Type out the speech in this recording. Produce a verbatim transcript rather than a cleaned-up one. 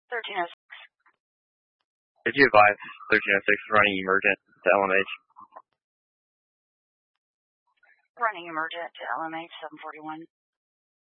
thirteen oh six. Did you advise thirteen oh six running emergent to L M H? Running emergent to L M H seven forty-one.